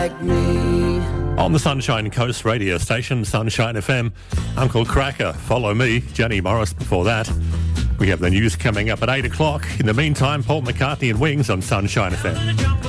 like me. On the Sunshine Coast radio station, Sunshine FM, Uncle Cracker. Follow me, Jenny Morris, before that. We have the news coming up at 8 o'clock. In the meantime, Paul McCartney and Wings on Sunshine FM.